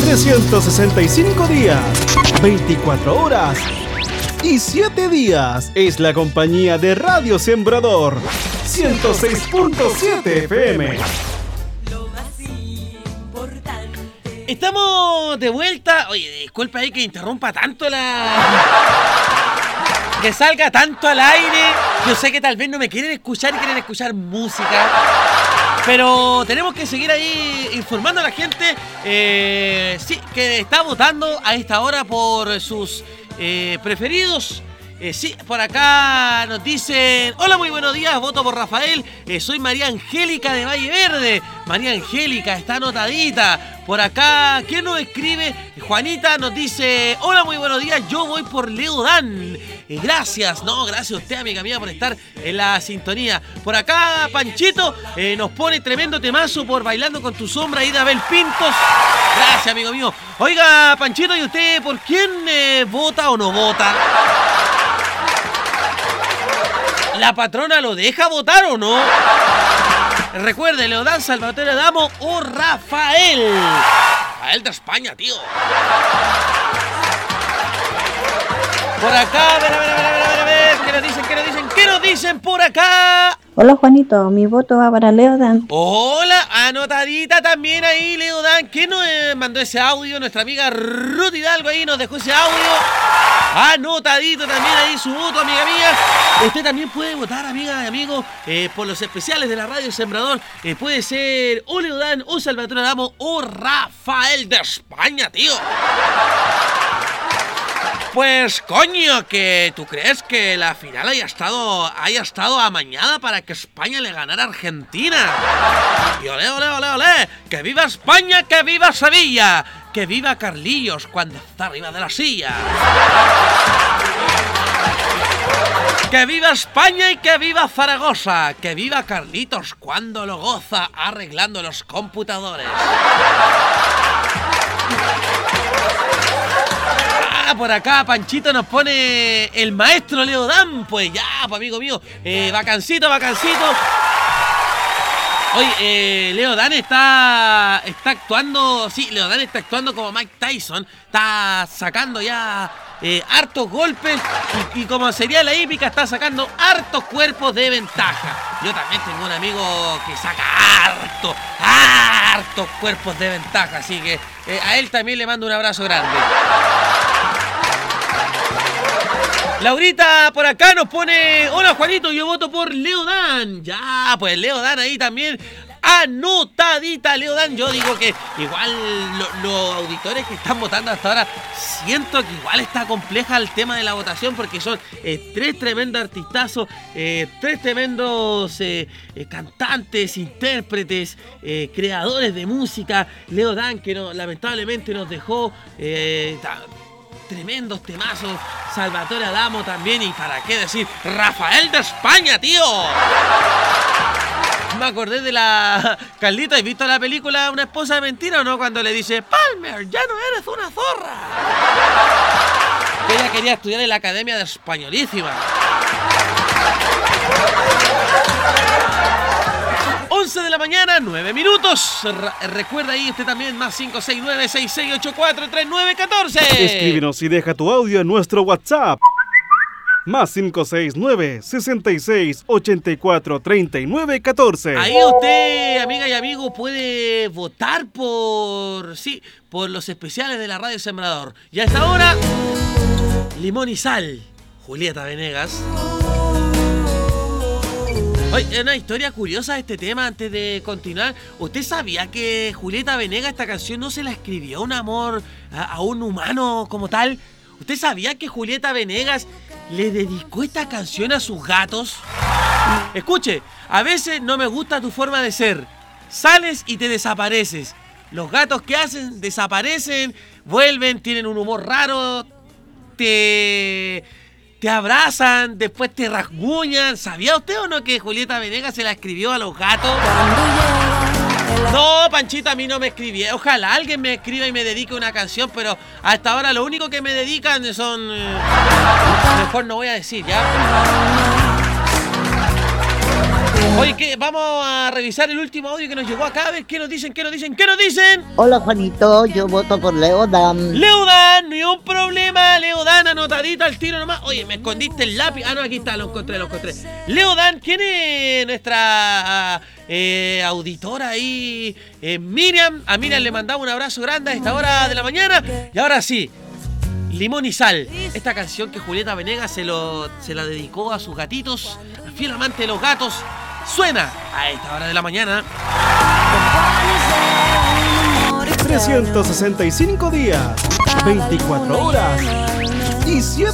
365 días, 24 horas y 7 días es la compañía de Radio Sembrador 106.7 FM. Estamos de vuelta. Oye, disculpa ahí que interrumpa tanto que salga tanto al aire. Yo sé que tal vez no me quieren escuchar y quieren escuchar música, pero tenemos que seguir ahí informando a la gente sí, que está votando a esta hora por sus preferidos. Sí, por acá nos dicen: hola, muy buenos días, voto por Rafael. Soy María Angélica de Valle Verde. María Angélica, está anotadita. Por acá, ¿quién nos escribe? Juanita nos dice: hola, muy buenos días, yo voy por Leo Dan. Gracias, gracias a usted, amiga mía, por estar en la sintonía. Por acá, Panchito nos pone tremendo temazo por Bailando con tu sombra y de Abel Pintos. Gracias, amigo mío. Oiga, Panchito, ¿y usted por quién vota o no vota? ¿La patrona lo deja votar o no? Recuerde, Leodán, Salvatore Adamo o Rafael. Rafael de España, tío. Por acá, a ver. ¿Qué nos dicen por acá? Hola, Juanito, mi voto va para Leodán. Hola, anotadita también ahí, Leodán. ¿Quién nos mandó ese audio? Nuestra amiga Ruth Hidalgo ahí nos dejó ese audio. Anotadito también ahí su voto, amiga mía. Usted también puede votar, amiga y amigo, por los especiales de la Radio Sembrador. Puede ser o Leodán, o Salvatore Adamo, o Rafael de España, tío. Pues coño, que tú crees que la final haya estado amañada para que España le ganara a Argentina. Y olé, que viva España, que viva Sevilla, que viva Carlillos cuando está arriba de la silla. Que viva España y que viva Zaragoza, que viva Carlitos cuando lo goza arreglando los computadores. Por acá Panchito nos pone el maestro Leodán. Pues ya, pues amigo mío, vacancito. Oye, Leodán está actuando. Sí, Leodán está actuando como Mike Tyson. Está sacando ya hartos golpes y como sería la hípica, está sacando hartos cuerpos de ventaja. Yo también tengo un amigo que saca hartos cuerpos de ventaja, así que a él también le mando un abrazo grande. Laurita por acá nos pone: hola, Juanito, yo voto por Leodán. Ya, pues Leodán ahí también. Anotadita, Leodán. Yo digo que igual los auditores que están votando hasta ahora, siento que igual está compleja el tema de la votación, porque son tres tremendos artistazos, tres tremendos cantantes, intérpretes, creadores de música. Leodán, que lamentablemente nos dejó tremendos temazos. Salvatore Adamo también, y para qué decir, Rafael de España, tío. Me acordé de la... Carlito, ¿has visto la película Una esposa de mentira o no? Cuando le dice: Palmer, ya no eres una zorra. Que ella quería estudiar en la Academia de Españolísima. 11 de la mañana, 9 minutos. Recuerda ahí usted también, más 569-6684-3914. Escríbenos y deja tu audio en nuestro WhatsApp. Más 569-6684-3914. Ahí usted, amiga y amigo, puede votar por los especiales de la Radio Sembrador. Y a esta hora, Limón y Sal, Julieta Venegas. Oye, una historia curiosa de este tema antes de continuar. ¿Usted sabía que Julieta Venegas esta canción no se la escribió un amor a un humano como tal? ¿Usted sabía que Julieta Venegas le dedicó esta canción a sus gatos? Escuche: a veces no me gusta tu forma de ser. Sales y te desapareces. Los gatos, ¿qué hacen? Desaparecen, vuelven, tienen un humor raro, te abrazan, después te rasguñan. ¿Sabía usted o no que Julieta Venegas se la escribió a los gatos? No, Panchito, a mí no me escribí. Ojalá alguien me escriba y me dedique una canción, pero hasta ahora lo único que me dedican son... mejor no voy a decir, ¿ya? Oye, vamos a revisar el último audio que nos llegó acá. A ver, ¿qué nos dicen? ¿Qué nos dicen? ¿Qué nos dicen? Hola Juanito, yo voto por Leodan. Leodan, ni un problema. Leodan, anotadito al tiro nomás. Oye, me escondiste el lápiz. Ah, no, aquí está, lo encontré. Leodan, ¿quién es nuestra auditora ahí? Miriam. A Miriam le mandamos un abrazo grande a esta hora de la mañana. Y ahora sí, Limón y Sal. Esta canción que Julieta Venegas se la dedicó a sus gatitos, fiel amante de los gatos, suena a esta hora de la mañana. 365 días, 24 horas y 7